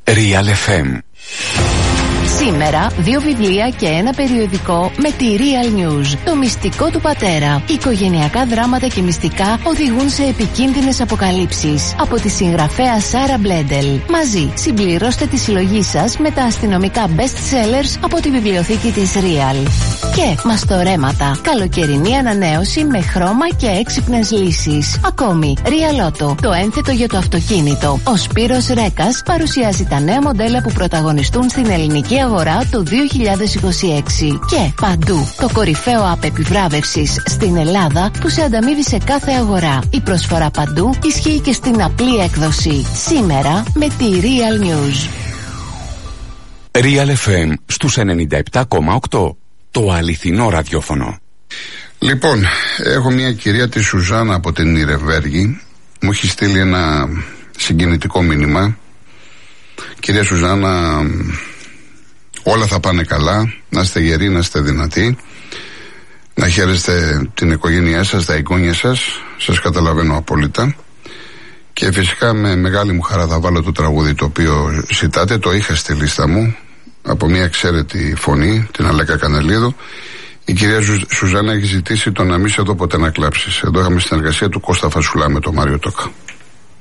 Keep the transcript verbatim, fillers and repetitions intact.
Real εφ εμ. Σήμερα, δύο βιβλία και ένα περιοδικό με τη Real News. Το μυστικό του πατέρα. Οικογενειακά δράματα και μυστικά οδηγούν σε επικίνδυνες αποκαλύψεις. Από τη συγγραφέα Σάρα Μπλέντελ. Μαζί, συμπληρώστε τη συλλογή σας με τα αστυνομικά best sellers από τη βιβλιοθήκη της Real. Και μαστορέματα. Καλοκαιρινή ανανέωση με χρώμα και έξυπνες λύσεις. Ακόμη, Real Auto. Το ένθετο για το αυτοκίνητο. Ο Σπύρος Ρέκας παρουσιάζει τα νέα μοντέλα που πρωταγωνιστούν στην ελληνική αγορά το δύο χιλιάδες είκοσι έξι. Και παντού το κορυφαίο app επιβράβευσης στην Ελλάδα που σε ανταμείβει σε κάθε αγορά. Η προσφορά παντού ισχύει και στην απλή έκδοση. Σήμερα με τη Real News. Real εφ εμ στους ενενήντα επτά κόμμα οκτώ. Το αληθινό ραδιόφωνο. Λοιπόν, έχω μια κυρία, τη Σουζάνα από την Ιρεβέργη. Μου έχει στείλει ένα συγκινητικό μήνυμα. Κυρία Σουζάνα, όλα θα πάνε καλά, να είστε γεροί, να είστε δυνατοί, να χαίρεστε την οικογένειά σας, τα εγγόνια σας, σας καταλαβαίνω απόλυτα. Και φυσικά με μεγάλη μου χαρά θα βάλω το τραγούδι το οποίο ζητάτε, το είχα στη λίστα μου, από μια εξαίρετη φωνή, την Αλέκα Κανελίδου. Η κυρία Σουζάνα έχει ζητήσει το να μην σε δω ποτέ να κλάψεις. Εδώ είχαμε συνεργασία του Κώστα Φασουλά με τον Μάριο Τόκα.